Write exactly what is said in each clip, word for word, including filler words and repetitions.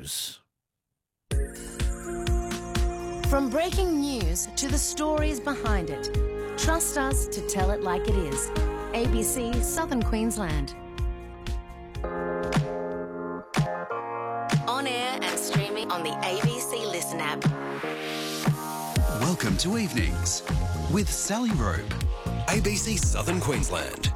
News. From breaking news to the stories behind it, trust us to tell it like it is. A B C Southern Queensland. On air and streaming on the A B C Listen app. Welcome to Evenings with Sally Rope, A B C Southern Queensland.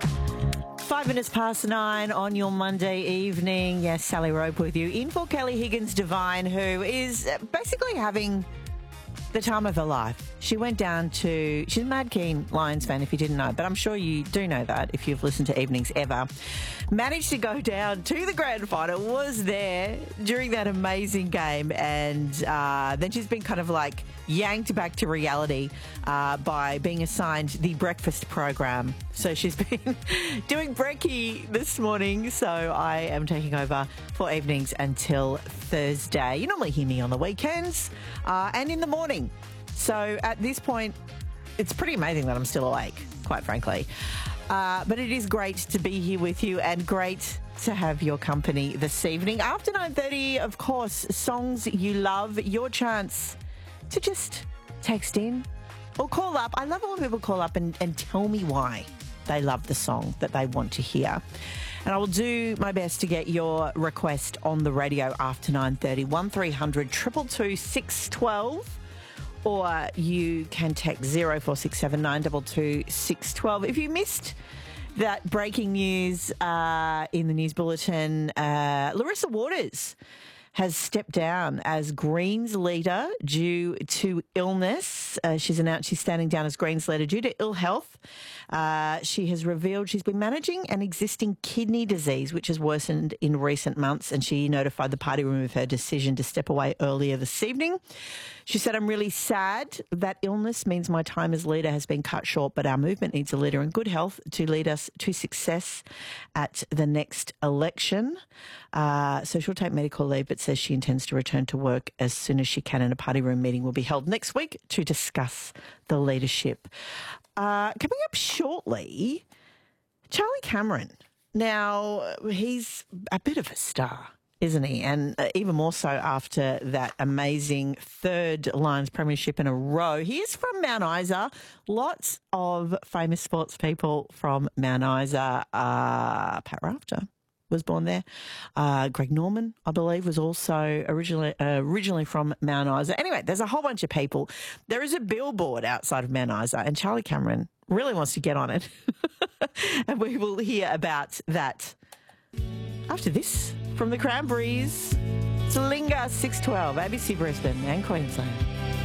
Five minutes past nine on your Monday evening. Yes, Sally Rope with you. In for Kelly Higgins-Devine, who is basically having the time of her life. She went down to, she's a mad keen Lions fan if you didn't know, but I'm sure you do know that if you've listened to Evenings ever. Managed to go down to the grand final, was there during that amazing game, and uh, then she's been kind of like yanked back to reality uh, by being assigned the breakfast program. So she's been doing brekkie this morning, so I am taking over for Evenings until Thursday. You normally hear me on the weekends uh, and in the morning. So at this point, it's pretty amazing that I'm still awake, quite frankly. Uh, but it is great to be here with you and great to have your company this evening. After nine thirty, of course, songs you love, your chance to just text in or call up. I love it when people call up and, and tell me why they love the song that they want to hear. And I will do my best to get your request on the radio after nine thirty. one three hundred two two two six one two. Or you can text zero four six seven nine two two six one two. If you missed that breaking news uh, in the news bulletin, uh, Larissa Waters has stepped down as Greens leader due to illness. Uh, she's announced she's standing down as Greens leader due to ill health. Uh, she has revealed she's been managing an existing kidney disease, which has worsened in recent months, and she notified the party room of her decision to step away earlier this evening. She said, "I'm really sad. That illness means my time as leader has been cut short, but our movement needs a leader in good health to lead us to success at the next election." Uh, so she'll take medical leave, but says she intends to return to work as soon as she can, and a party room meeting will be held next week to discuss the leadership. Uh, coming up shortly, Charlie Cameron. Now, he's a bit of a star, isn't he? And uh, even more so after that amazing third Lions premiership in a row. He is from Mount Isa. Lots of famous sports people from Mount Isa. Uh, Pat Rafter was born there. Uh, Greg Norman, I believe, was also originally uh, originally from Mount Isa. Anyway, there's a whole bunch of people. There is a billboard outside of Mount Isa, and Charlie Cameron really wants to get on it. And we will hear about that after this from the Cranberries. It's Linger six twelve, A B C Brisbane and Queensland.